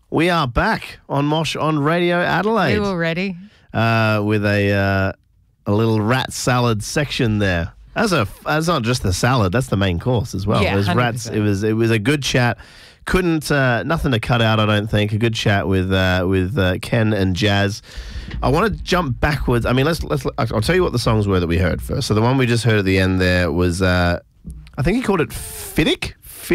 We are back on Mosh on Radio Adelaide. We were ready. With a little rat salad section there. That's not just the salad, that's the main course as well. Yeah, It was 100%. rats. It was a good chat. Couldn't nothing to cut out, I don't think. A good chat with Ken and Jazz. I want to jump backwards. I mean, I'll tell you what the songs were that we heard first. So the one we just heard at the end there was I think he called it Fiddick,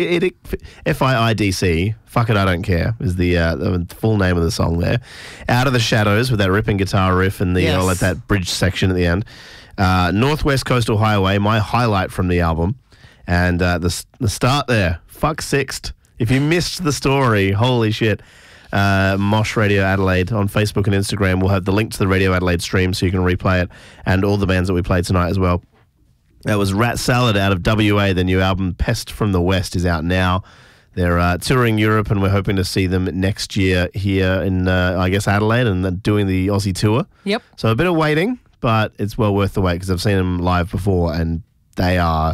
F-I-I-D-C. Fuck it, I don't care is the full name of the song there. Out of the Shadows with that ripping guitar riff and the Yes. like that bridge section at the end. Northwest Coastal Highway, my highlight from the album, and the start there. Fuck Sixt. If you missed the story, holy shit. Mosh Radio Adelaide on Facebook and Instagram. We'll have the link to the Radio Adelaide stream so you can replay it, and all the bands that we played tonight as well. That was Rat Salad out of WA. The new album Pest from the West is out now. They're touring Europe, and we're hoping to see them next year here in, I guess, Adelaide, and they're doing the Aussie tour. Yep. So a bit of waiting, but it's well worth the wait because I've seen them live before, and they are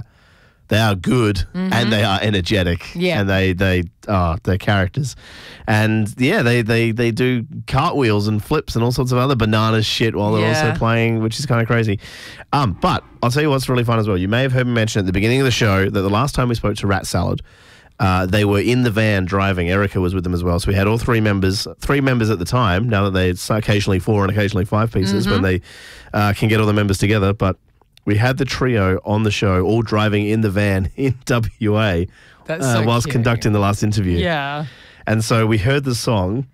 good and they are energetic. Yeah. And they're characters. And yeah, they do cartwheels and flips and all sorts of other bananas shit while they're Yeah. also playing, which is kind of crazy. But I'll tell you what's really fun as well. You may have heard me mention at the beginning of the show that the last time we spoke to Rat Salad, they were in the van driving. Erica was with them as well. So we had all three members at the time. Now that it's occasionally 4 and occasionally 5 pieces when they can get all the members together. But we had the trio on the show, all driving in the van in WA That's so whilst cute. conducting the last interview. Yeah. And so we heard the song.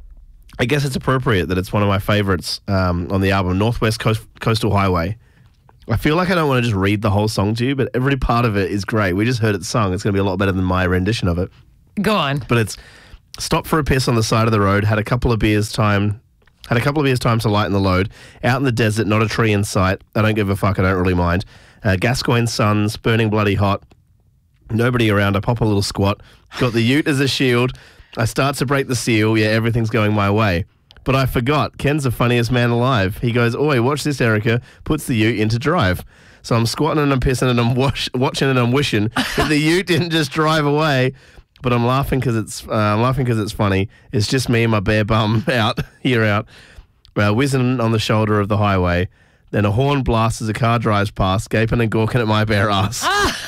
I guess it's appropriate that it's one of my favorites on the album, Northwest Coastal Highway. I feel like I don't want to just read the whole song to you, but every part of it is great. We just heard it sung. It's going to be a lot better than my rendition of it. Go on. But it's stopped for a piss on the side of the road, had a couple of beers time to lighten the load. Out in the desert, not a tree in sight. I don't give a fuck, I don't really mind. Gascoigne suns, burning bloody hot. Nobody around, I pop a little squat. Got the ute as a shield. I start to break the seal, yeah, everything's going my way. But I forgot, Ken's the funniest man alive. He goes, oi, watch this, Erica, puts the ute into drive. So I'm squatting and I'm pissing and I'm watching and I'm wishing that the ute didn't just drive away. But I'm laughing because it's funny. It's just me and my bare bum out, whizzing on the shoulder of the highway. Then a horn blasts as a car drives past, gaping and gawking at my bare ass.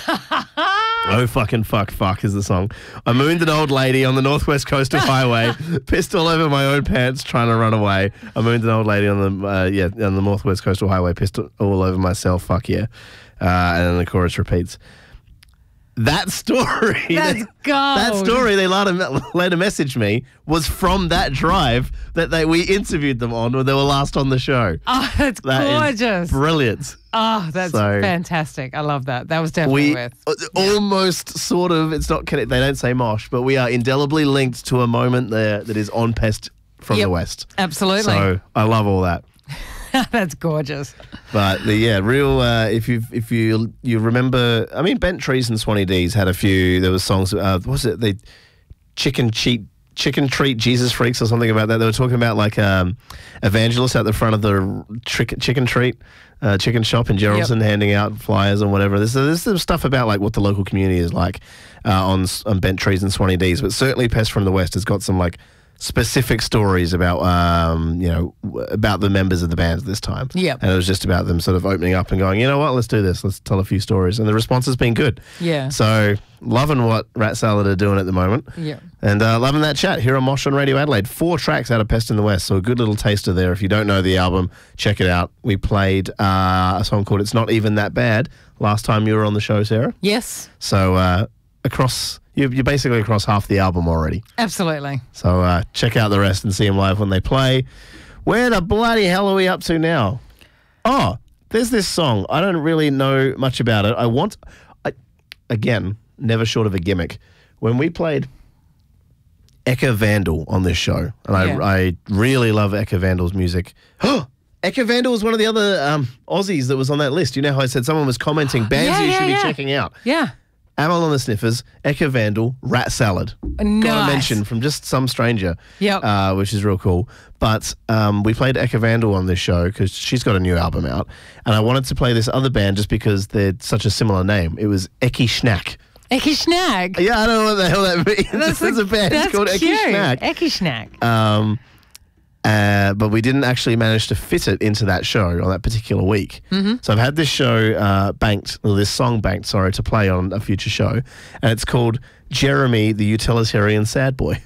Oh, fucking fuck is the song. I mooned an old lady on the Northwest Coastal Highway, pissed all over my own pants trying to run away. I mooned an old lady on the Northwest Coastal Highway, pissed all over myself, fuck yeah. And then the chorus repeats. That story, That's gold. that story they later messaged me was from that drive that we interviewed them on when they were last on the show. Oh, that's That is gorgeous. brilliant. Oh, that's So- fantastic. I love that. That was definitely We worth. almost sort of, it's not connected, they don't say mosh, but we are indelibly linked to a moment there that is on Pest from Yep, the West. Absolutely. So I love all that. That's gorgeous. But real. If you remember, I mean, Bent Trees and Swanee D's had a few. There was songs. What was it? The Chicken Treat Jesus Freaks or something about that. They were talking about like evangelists at the front of the chicken treat chicken shop in Geraldton, handing out flyers and whatever. There's some stuff about like what the local community is like on Bent Trees and Swanee D's. But certainly, Pest from the West has got some like specific stories about about the members of the band this time. Yep. And it was just about them sort of opening up and going, you know what, let's do this. Let's tell a few stories. And the response has been good. Yeah. So loving what Rat Salad are doing at the moment. Yeah. And loving that chat here on Mosh on Radio Adelaide. 4 tracks out of Pest in the West. So a good little taster there. If you don't know the album, check it out. We played a song called It's Not Even That Bad last time you were on the show, Sarah. Yes. So you're basically across half the album already. Absolutely. So check out the rest and see them live when they play. Where the bloody hell are we up to now? Oh, there's this song. I don't really know much about it. Again, never short of a gimmick. When we played Eka Vandal on this show, and I really love Eka Vandal's music. Eka Vandal was one of the other Aussies that was on that list. You know how I said someone was commenting bands you should be checking out. Yeah. Amyl and the Sniffers, Eka Vandal, Rat Salad. Nice. Got a mention from just some stranger, Yep. which is real cool. But we played Eka Vandal on this show because she's got a new album out. And I wanted to play this other band just because they're such a similar name. It was Eki Schnack. Eki Schnack. Yeah, I don't know what the hell that means. There's a band That's called cute. Eki Schnack. Eki Schnack. But we didn't actually manage to fit it into that show on that particular week. Mm-hmm. So I've had this show this song banked, to play on a future show. And it's called Jeremy, the Utilitarian Sad Boy.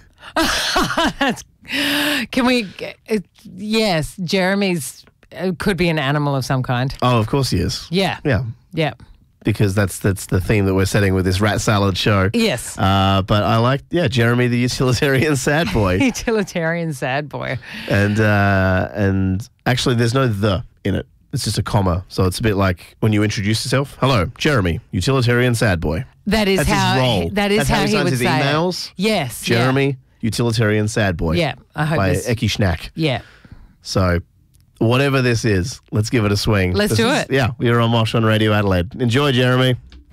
Yes, Jeremy's could be an animal of some kind. Oh, of course he is. Yeah. Yeah. Because that's the theme that we're setting with this rat salad show. Yes. But I like, Jeremy the Utilitarian Sad Boy. Utilitarian Sad Boy. And actually there's no the in it. It's just a comma. So it's a bit like when you introduce yourself. Hello, Jeremy, Utilitarian Sad Boy. That's his role. That's how he would his say emails. it. Yes. Jeremy, Utilitarian Sad Boy. Yeah. I hope by this. Eki Schnack. Yeah. So whatever this is, let's give it a swing. Let's do it. Yeah, we are on Mosh on Radio Adelaide. Enjoy, Jeremy.